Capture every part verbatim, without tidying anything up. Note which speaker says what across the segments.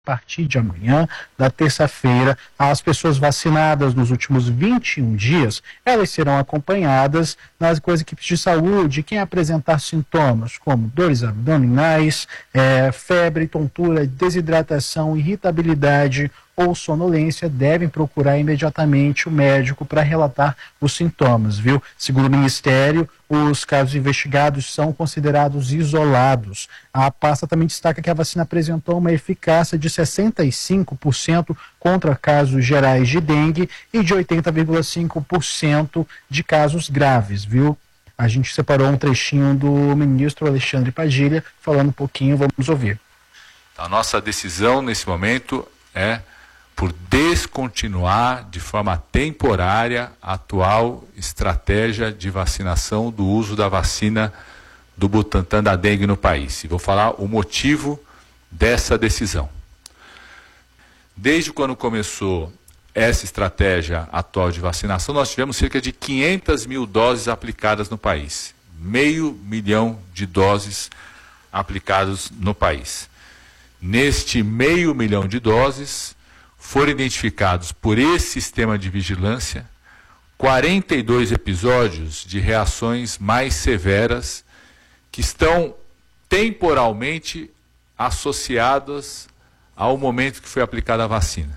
Speaker 1: A partir de amanhã, da terça-feira, as pessoas vacinadas nos últimos vinte e um dias, elas serão acompanhadas nas, com as equipes de saúde, quem apresentar sintomas como dores abdominais, é, febre, tontura, desidratação, irritabilidade ou sonolência, devem procurar imediatamente o médico para relatar os sintomas, viu? Segundo o Ministério, os casos investigados são considerados isolados. A pasta também destaca que a vacina apresentou uma eficácia de sessenta e cinco por cento contra casos gerais de dengue e de oitenta vírgula cinco por cento de casos graves, viu? A gente separou um trechinho do ministro Alexandre Padilha falando um pouquinho, vamos ouvir.
Speaker 2: A nossa decisão nesse momento é por descontinuar de forma temporária a atual estratégia de vacinação do uso da vacina do Butantan da dengue no país. E vou falar o motivo dessa decisão. Desde quando começou essa estratégia atual de vacinação, nós tivemos cerca de quinhentas mil doses aplicadas no país. Meio milhão de doses aplicadas no país. Neste meio milhão de doses, foram identificados por esse sistema de vigilância quarenta e dois episódios de reações mais severas que estão temporalmente associadas ao momento que foi aplicada a vacina.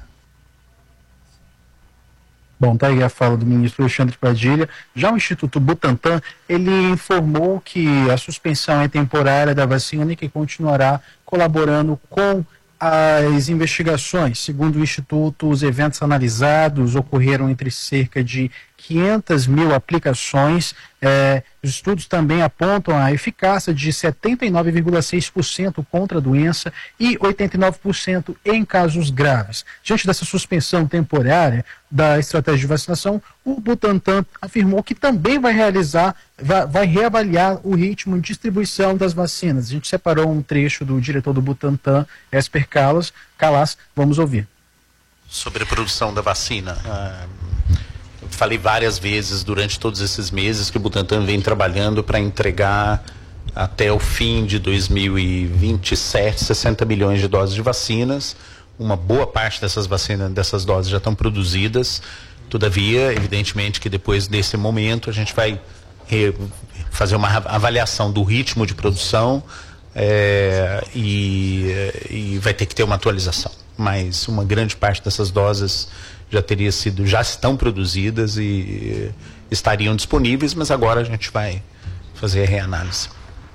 Speaker 1: Bom, tá aí a fala do ministro Alexandre Padilha. Já o Instituto Butantan, ele informou que a suspensão é temporária da vacina e que continuará colaborando com as investigações. Segundo o Instituto, os eventos analisados ocorreram entre cerca de quinhentas mil aplicações. É, os estudos também apontam a eficácia de setenta e nove vírgula seis por cento contra a doença e oitenta e nove por cento em casos graves. Diante dessa suspensão temporária da estratégia de vacinação, o Butantan afirmou que também vai realizar, vai, vai reavaliar o ritmo de distribuição das vacinas. A gente separou um trecho do diretor do Butantan, Esper Calas, Calas, vamos ouvir.
Speaker 3: Sobre a produção da vacina, ah... falei várias vezes durante todos esses meses que o Butantan vem trabalhando para entregar até o fim de dois mil e vinte e sete sessenta milhões de doses de vacinas. Uma boa parte dessas vacinas, dessas doses já estão produzidas. Todavia, evidentemente que depois desse momento a gente vai re, fazer uma avaliação do ritmo de produção é, e, e vai ter que ter uma atualização. Mas uma grande parte dessas doses já teria sido, já estão produzidas e estariam disponíveis, mas agora a gente vai fazer a reanálise.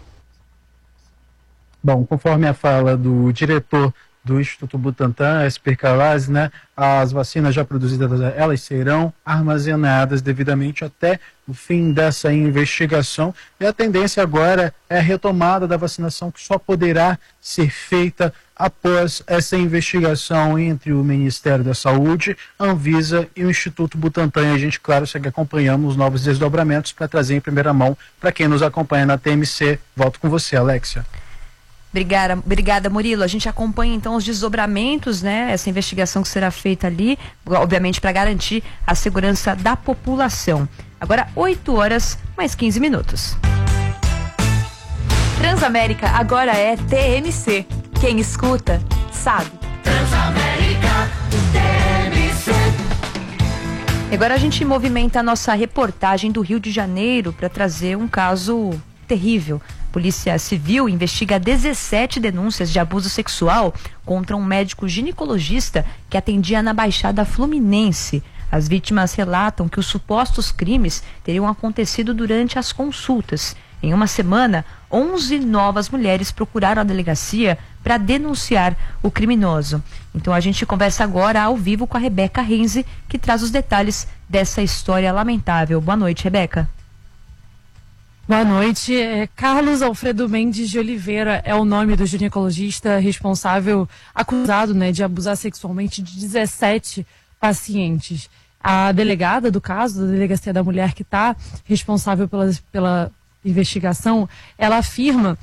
Speaker 1: Bom, conforme a fala do diretor do Instituto Butantan, Esper Calas, né, as vacinas já produzidas, elas serão armazenadas devidamente até o fim dessa investigação, e a tendência agora é a retomada da vacinação, que só poderá ser feita após essa investigação entre o Ministério da Saúde, a Anvisa e o Instituto Butantan. E a gente, claro, segue acompanhando os novos desdobramentos para trazer em primeira mão para quem nos acompanha na T M C. Volto com você, Alexia.
Speaker 4: Obrigada, obrigada, Murilo. A gente acompanha então os desdobramentos, né? Essa investigação que será feita ali, obviamente para garantir a segurança da população. Agora, oito horas mais quinze minutos.
Speaker 5: Transamérica agora é T M C. Quem escuta, sabe.
Speaker 6: Transamérica, T M C.
Speaker 4: Agora a gente movimenta a nossa reportagem do Rio de Janeiro para trazer um caso terrível. Polícia Civil investiga dezessete denúncias de abuso sexual contra um médico ginecologista que atendia na Baixada Fluminense. As vítimas relatam que os supostos crimes teriam acontecido durante as consultas. Em uma semana, onze novas mulheres procuraram a delegacia para denunciar o criminoso. Então a gente conversa agora ao vivo com a Rebeca Renzi, que traz os detalhes dessa história lamentável. Boa noite, Rebeca.
Speaker 7: Boa noite. É, Carlos Alfredo Mendes de Oliveira é o nome do ginecologista responsável, acusado, né, de abusar sexualmente de dezessete pacientes. A delegada do caso, da Delegacia da Mulher, que está responsável pela, pela investigação, ela afirma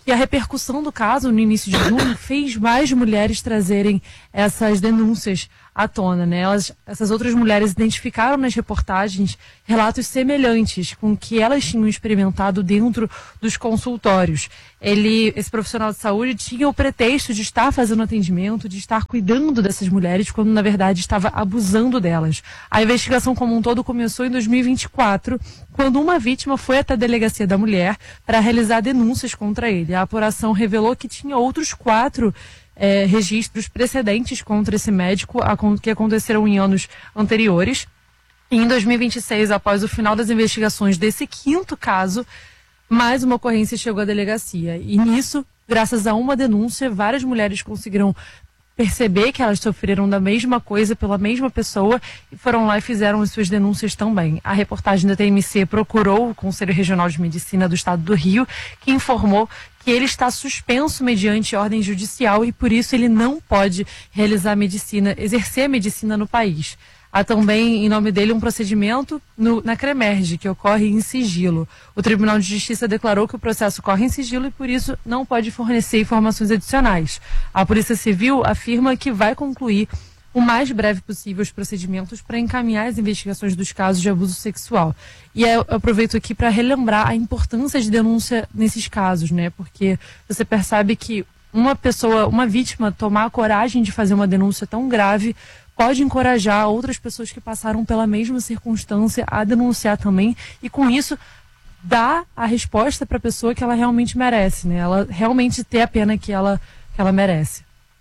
Speaker 7: E a repercussão do caso no início de junho fez mais mulheres trazerem essas denúncias à tona, né? Elas, essas outras mulheres identificaram nas reportagens relatos semelhantes com o que elas tinham experimentado dentro dos consultórios. Ele, esse profissional de saúde tinha o pretexto de estar fazendo atendimento, de estar cuidando dessas mulheres, quando na verdade estava abusando delas. A investigação como um todo começou em dois mil e vinte e quatro, quando uma vítima foi até a delegacia da mulher para realizar denúncias contra ele. A apuração revelou que tinha outros quatro É, registros precedentes contra esse médico que aconteceram em anos anteriores. E em dois mil e vinte e seis, após o final das investigações desse quinto caso, mais uma ocorrência chegou à delegacia. E nisso, graças a uma denúncia, várias mulheres conseguiram perceber que elas sofreram da mesma coisa pela mesma pessoa e foram lá e fizeram as suas denúncias também. A reportagem da T M C procurou o Conselho Regional de Medicina do Estado do Rio, que informou que ele está suspenso mediante ordem judicial e por isso ele não pode realizar medicina, exercer a medicina no país. Há também, em nome dele, um procedimento no, na CREMERGE, que ocorre em sigilo. O Tribunal de Justiça declarou que o processo corre em sigilo e, por isso, não pode fornecer informações adicionais. A Polícia Civil afirma que vai concluir o mais breve possível os procedimentos para encaminhar as investigações dos casos de abuso sexual. E eu aproveito aqui para relembrar a importância de denúncia nesses casos, né? Porque você percebe que uma pessoa, uma vítima, tomar a coragem de fazer uma denúncia tão grave pode encorajar outras pessoas que passaram pela mesma circunstância a denunciar também e, com isso, dar a resposta para a pessoa que ela realmente merece, né? Ela realmente ter a pena que ela, que ela merece.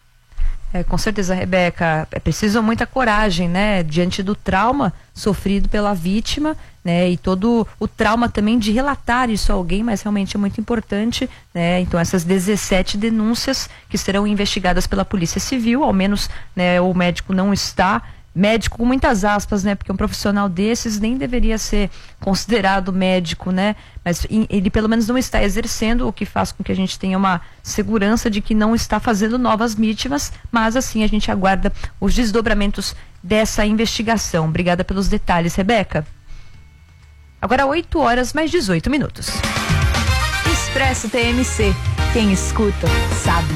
Speaker 4: É, com certeza, Rebeca, é preciso muita coragem, né, diante do trauma sofrido pela vítima, né, e todo o trauma também de relatar isso a alguém, mas realmente é muito importante, né, então essas dezessete denúncias que serão investigadas pela Polícia Civil, ao menos, né, o médico não está, médico com muitas aspas, né, porque um profissional desses nem deveria ser considerado médico, né, mas ele pelo menos não está exercendo, o que faz com que a gente tenha uma segurança de que não está fazendo novas vítimas, mas assim a gente aguarda os desdobramentos dessa investigação. Obrigada pelos detalhes, Rebeca. Agora oito horas mais dezoito minutos.
Speaker 5: Expresso T M C. Quem escuta, sabe.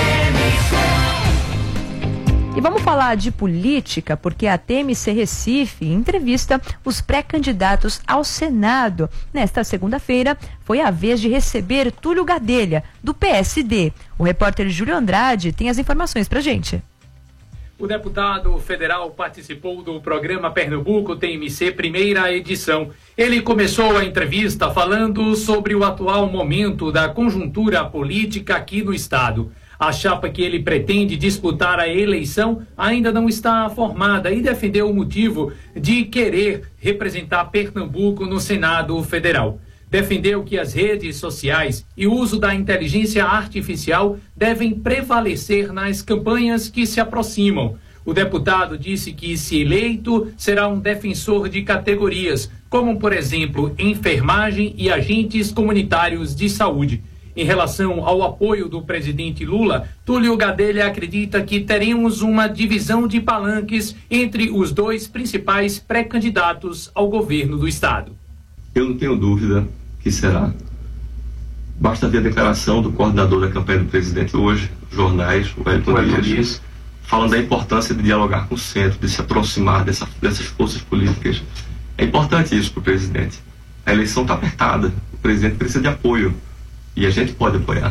Speaker 4: E vamos falar de política, porque a T M C Recife entrevista os pré-candidatos ao Senado. Nesta segunda-feira, foi a vez de receber Túlio Gadelha, do P S D. O repórter Júlio Andrade tem as informações pra gente.
Speaker 8: O deputado federal participou do programa Pernambuco T M C primeira edição. Ele começou a entrevista falando sobre o atual momento da conjuntura política aqui no estado. A chapa que ele pretende disputar a eleição ainda não está formada e defendeu o motivo de querer representar Pernambuco no Senado Federal. Defendeu que as redes sociais e o uso da inteligência artificial devem prevalecer nas campanhas que se aproximam. O deputado disse que, se eleito, será um defensor de categorias, como, por exemplo, enfermagem e agentes comunitários de saúde. Em relação ao apoio do presidente Lula, Túlio Gadelha acredita que teremos uma divisão de palanques entre os dois principais pré-candidatos ao governo do estado.
Speaker 9: Eu não tenho dúvida que será. Basta ver a declaração do coordenador da campanha do presidente hoje, jornais, o Wellington Dias, falando da importância de dialogar com o centro, de se aproximar dessa, dessas forças políticas. É importante isso para o presidente. A eleição está apertada, o presidente precisa de apoio. E a gente pode apoiar.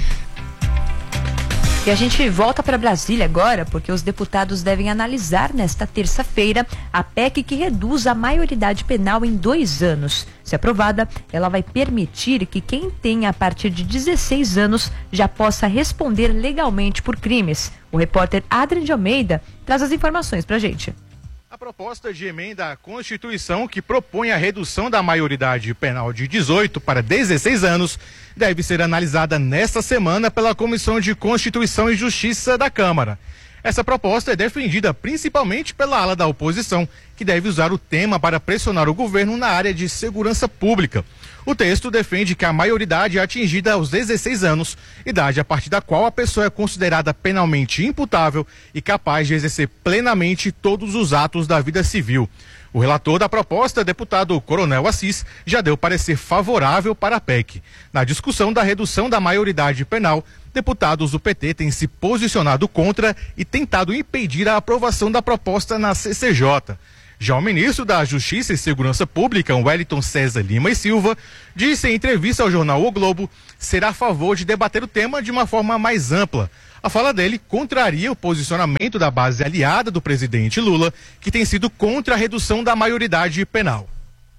Speaker 4: E a gente volta para Brasília agora, porque os deputados devem analisar nesta terça-feira a P E C que reduz a maioridade penal em dois anos. Se aprovada, ela vai permitir que quem tenha a partir de dezesseis anos já possa responder legalmente por crimes. O repórter Adrian de Almeida traz as informações para a gente.
Speaker 10: A proposta de emenda à Constituição que propõe a redução da maioridade penal de dezoito para dezesseis anos deve ser analisada nesta semana pela Comissão de Constituição e Justiça da Câmara. Essa proposta é defendida principalmente pela ala da oposição, que deve usar o tema para pressionar o governo na área de segurança pública. O texto defende que a maioridade é atingida aos dezesseis anos, idade a partir da qual a pessoa é considerada penalmente imputável e capaz de exercer plenamente todos os atos da vida civil. O O relator da proposta, deputado Coronel Assis, já deu parecer favorável para a P E C. Na discussão da redução da maioridade penal, deputados do P T têm se posicionado contra e tentado impedir a aprovação da proposta na C C J. Já o ministro da Justiça e Segurança Pública, Wellington César Lima e Silva, disse em entrevista ao jornal O Globo ser a favor de debater o tema de uma forma mais ampla. A fala dele contraria o posicionamento da base aliada do presidente Lula, que tem sido contra a redução da maioridade penal.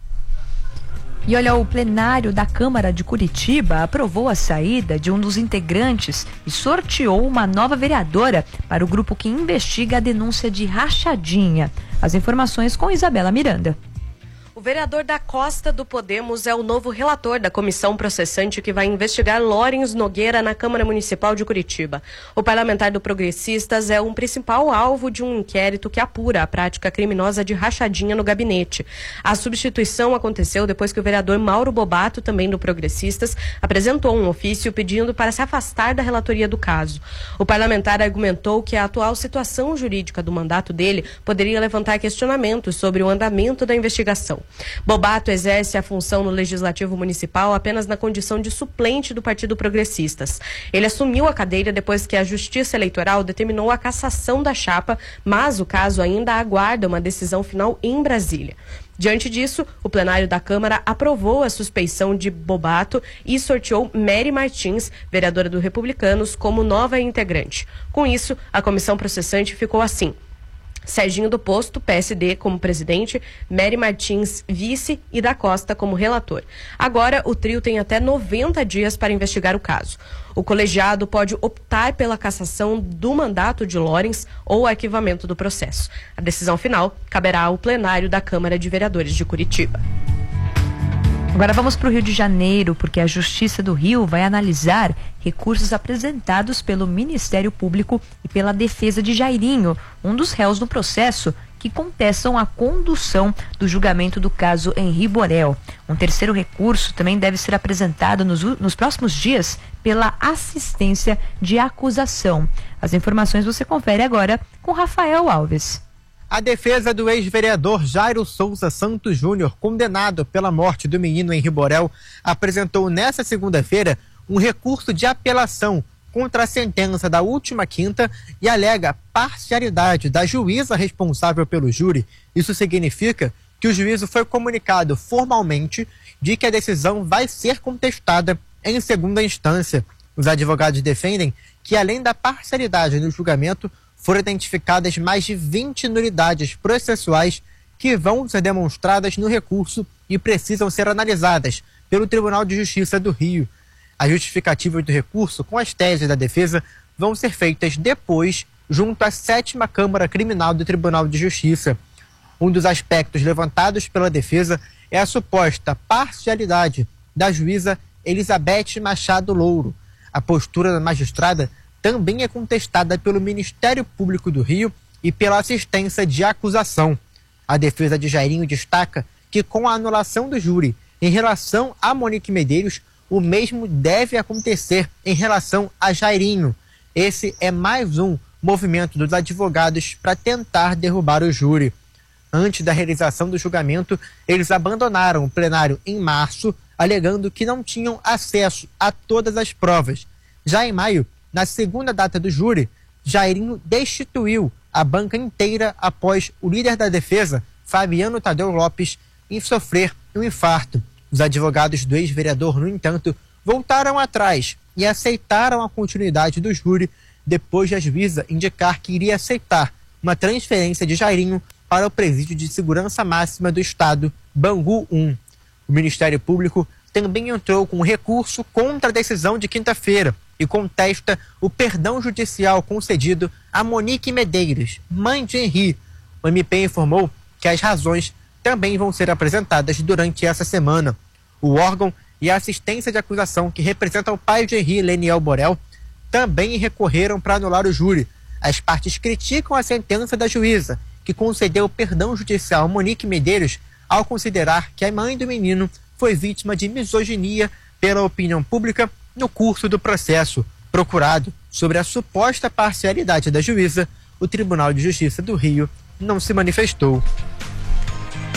Speaker 4: E olha, o plenário da Câmara de Curitiba aprovou a saída de um dos integrantes e sorteou uma nova vereadora para o grupo que investiga a denúncia de rachadinha. As informações com Isabela Miranda.
Speaker 11: O vereador da Costa do Podemos é o novo relator da comissão processante que vai investigar Lawrence Nogueira na Câmara Municipal de Curitiba. O parlamentar do Progressistas é um principal alvo de um inquérito que apura a prática criminosa de rachadinha no gabinete. A substituição aconteceu depois que o vereador Mauro Bobato, também do Progressistas, apresentou um ofício pedindo para se afastar da relatoria do caso. O parlamentar argumentou que a atual situação jurídica do mandato dele poderia levantar questionamentos sobre o andamento da investigação. Bobato exerce a função no Legislativo Municipal apenas na condição de suplente do Partido Progressistas. Ele assumiu a cadeira depois que a Justiça Eleitoral determinou a cassação da chapa, mas o caso ainda aguarda uma decisão final em Brasília. Diante disso, o plenário da Câmara aprovou a suspeição de Bobato e sorteou Mary Martins, vereadora do Republicanos, como nova integrante. Com isso, a comissão processante ficou assim: Serginho do Posto, P S D, como presidente, Mary Martins, vice, e da Costa como relator. Agora, o trio tem até noventa dias para investigar o caso. O colegiado pode optar pela cassação do mandato de Lawrence ou arquivamento do processo. A decisão final caberá ao plenário da Câmara de Vereadores de Curitiba.
Speaker 4: Agora vamos para o Rio de Janeiro, porque a Justiça do Rio vai analisar recursos apresentados pelo Ministério Público e pela defesa de Jairinho, um dos réus no processo que contestam a condução do julgamento do caso Henri Borel. Um terceiro recurso também deve ser apresentado nos, nos próximos dias pela assistência de acusação. As informações você confere agora com Rafael Alves.
Speaker 12: A defesa do ex-vereador Jairo Souza Santos Júnior, condenado pela morte do menino Henri Borel, apresentou nesta segunda-feira um recurso de apelação contra a sentença da última quinta e alega parcialidade da juíza responsável pelo júri. Isso significa que o juízo foi comunicado formalmente de que a decisão vai ser contestada em segunda instância. Os advogados defendem que, além da parcialidade no julgamento, foram identificadas mais de vinte nulidades processuais que vão ser demonstradas no recurso e precisam ser analisadas pelo Tribunal de Justiça do Rio. As justificativas do recurso com as teses da defesa vão ser feitas depois junto à sétima Câmara Criminal do Tribunal de Justiça. Um dos aspectos levantados pela defesa é a suposta parcialidade da juíza Elizabeth Machado Louro. A postura da magistrada também é contestada pelo Ministério Público do Rio e pela assistência de acusação. A defesa de Jairinho destaca que, com a anulação do júri em relação a Monique Medeiros, o mesmo deve acontecer em relação a Jairinho. Esse é mais um movimento dos advogados para tentar derrubar o júri. Antes da realização do julgamento, eles abandonaram o plenário em março, alegando que não tinham acesso a todas as provas. Já em maio, na segunda data do júri, Jairinho destituiu a banca inteira após o líder da defesa, Fabiano Tadeu Lopes, em sofrer um infarto. Os advogados do ex-vereador, no entanto, voltaram atrás e aceitaram a continuidade do júri depois de a juíza indicar que iria aceitar uma transferência de Jairinho para o Presídio de Segurança Máxima do Estado, Bangu um. O Ministério Público também entrou com um recurso contra a decisão de quinta-feira e contesta o perdão judicial concedido a Monique Medeiros, mãe de Henri. O M P informou que as razões também vão ser apresentadas durante essa semana. O órgão e a assistência de acusação que representa o pai de Henri, Leniel Borel, também recorreram para anular o júri. As partes criticam a sentença da juíza, que concedeu perdão judicial a Monique Medeiros ao considerar que a mãe do menino foi vítima de misoginia pela opinião pública no curso do processo. Procurado sobre a suposta parcialidade da juíza, o Tribunal de Justiça do Rio não se manifestou.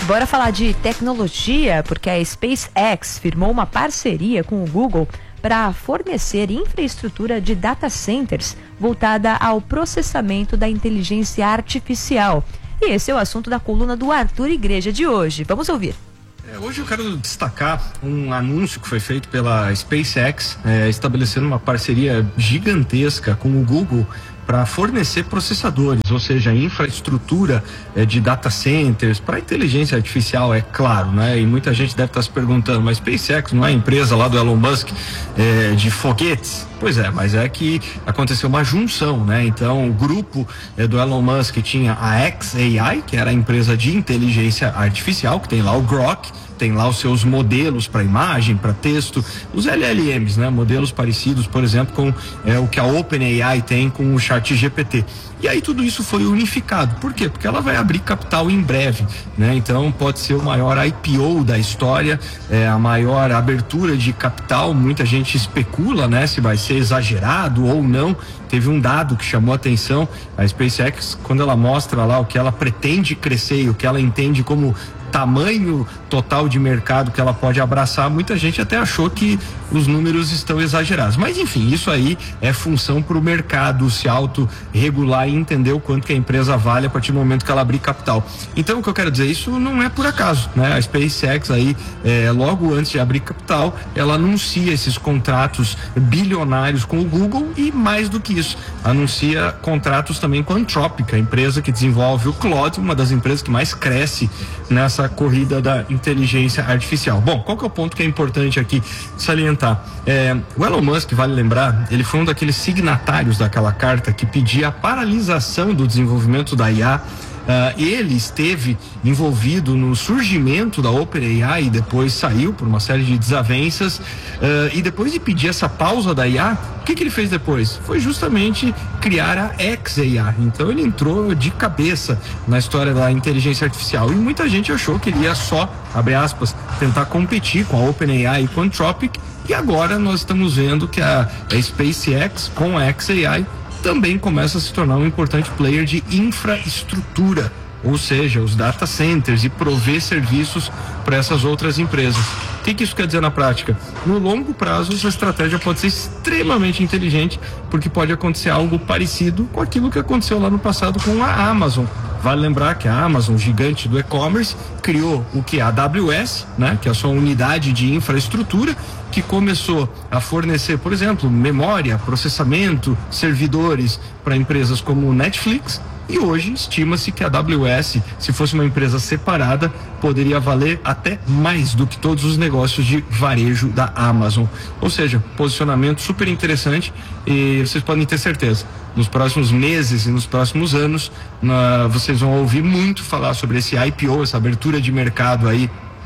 Speaker 4: Bora falar de tecnologia, porque a SpaceX firmou uma parceria com o Google para fornecer infraestrutura de data centers voltada ao processamento da inteligência artificial. E esse é o assunto da coluna do Arthur Igreja de hoje. Vamos ouvir.
Speaker 13: É, hoje eu quero destacar um anúncio que foi feito pela SpaceX, é, estabelecendo uma parceria gigantesca com o Google para fornecer processadores, ou seja, infraestrutura é, de data centers para inteligência artificial, é claro, né? E muita gente deve estar se perguntando, mas SpaceX não é a empresa lá do Elon Musk é, de foguetes? Pois é, mas é que aconteceu uma junção, né? Então, o grupo é, do Elon Musk tinha a xAI, que era a empresa de inteligência artificial, que tem lá o Grok, tem lá os seus modelos para imagem, para texto, os L L Ms, né? Modelos parecidos, por exemplo, com é, o que a OpenAI tem com o ChatGPT. E aí tudo isso foi unificado. Por quê? Porque ela vai abrir capital em breve, né? Então pode ser o maior I P O da história, é, a maior abertura de capital. Muita gente especula, né? Se vai ser exagerado ou não. Teve um dado que chamou a atenção. A SpaceX, quando ela mostra lá o que ela pretende crescer e o que ela entende como tamanho total de mercado que ela pode abraçar, muita gente até achou que os números estão exagerados. Mas enfim, isso aí é função para o mercado se autorregular e entender o quanto que a empresa vale a partir do momento que ela abrir capital. Então o que eu quero dizer, isso não é por acaso, né? A SpaceX aí, é, logo antes de abrir capital, ela anuncia esses contratos bilionários com o Google e mais do que isso, anuncia contratos também com a Anthropic, a empresa que desenvolve o Claude, uma das empresas que mais cresce nessa corrida da inteligência artificial. Bom, qual que é o ponto que é importante aqui salientar? É, o Elon Musk, vale lembrar, ele foi um daqueles signatários daquela carta que pedia a paralisação do desenvolvimento da I A. Uh, ele esteve envolvido no surgimento da OpenAI e depois saiu por uma série de desavenças, uh, e depois de pedir essa pausa da I A, o que que ele fez depois? Foi justamente criar a xAI. Então ele entrou de cabeça na história da inteligência artificial e muita gente achou que ele ia só, abre aspas, tentar competir com a OpenAI e com a Anthropic, e agora nós estamos vendo que a, a SpaceX com a xAI também começa a se tornar um importante player de infraestrutura, ou seja, os data centers, e prover serviços para essas outras empresas. O que que isso quer dizer na prática? No longo prazo, essa estratégia pode ser extremamente inteligente, porque pode acontecer algo parecido com aquilo que aconteceu lá no passado com a Amazon. Vale lembrar que a Amazon, gigante do e-commerce, criou o que? A AWS, né? Que é a sua unidade de infraestrutura, que começou a fornecer, por exemplo, memória, processamento, servidores para empresas como o Netflix. E hoje estima-se que a A W S, se fosse uma empresa separada, poderia valer até mais do que todos os negócios de varejo da Amazon. Ou seja, posicionamento super interessante, e vocês podem ter certeza, nos próximos meses e nos próximos anos, na, vocês vão ouvir muito falar sobre esse I P O, essa abertura de mercado aí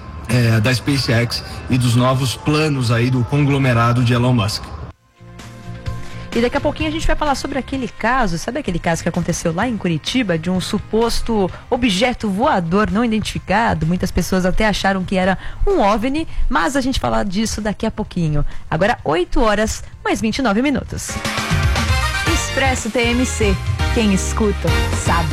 Speaker 13: é, da SpaceX e dos novos planos aí do conglomerado de Elon Musk.
Speaker 4: E daqui a pouquinho a gente vai falar sobre aquele caso, sabe aquele caso que aconteceu lá em Curitiba, de um suposto objeto voador não identificado? Muitas pessoas até acharam que era um OVNI, mas a gente vai falar disso daqui a pouquinho. Agora, oito horas, mais vinte e nove minutos.
Speaker 5: Expresso T M C. Quem escuta, sabe.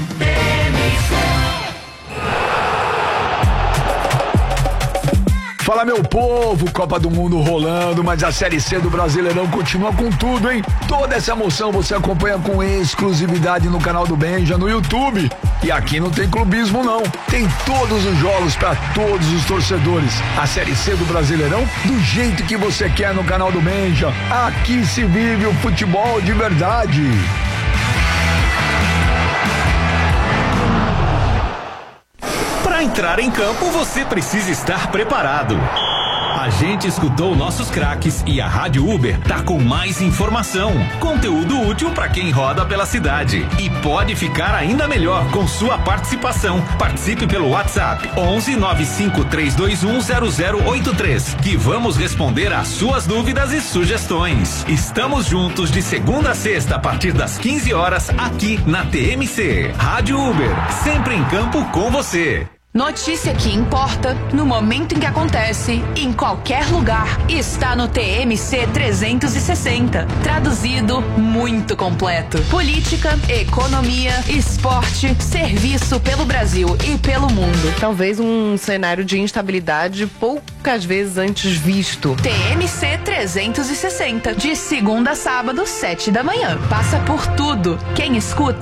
Speaker 14: Fala, meu povo, Copa do Mundo rolando, mas a Série C do Brasileirão continua com tudo, hein? Toda essa emoção você acompanha com exclusividade no canal do Benja, no YouTube. E aqui não tem clubismo, não. Tem todos os jogos para todos os torcedores. A Série C do Brasileirão do jeito que você quer no canal do Benja. Aqui se vive o futebol de verdade.
Speaker 15: Para entrar em campo, você precisa estar preparado. A gente escutou nossos craques e a Rádio Uber tá com mais informação, conteúdo útil para quem roda pela cidade. E pode ficar ainda melhor com sua participação. Participe pelo WhatsApp onze nove cinco três dois um zero zero oito três, que vamos responder às suas dúvidas e sugestões. Estamos juntos de segunda a sexta a partir das quinze horas aqui na T M C. Rádio Uber, sempre em campo com você.
Speaker 5: Notícia que importa no momento em que acontece, em qualquer lugar, está no T M C trezentos e sessenta. Traduzido, muito completo. Política, economia, esporte, serviço pelo Brasil e pelo mundo.
Speaker 16: Talvez um cenário de instabilidade poucas vezes antes visto.
Speaker 5: T M C trezentos e sessenta, de segunda a sábado, sete da manhã. Passa por tudo. Quem escuta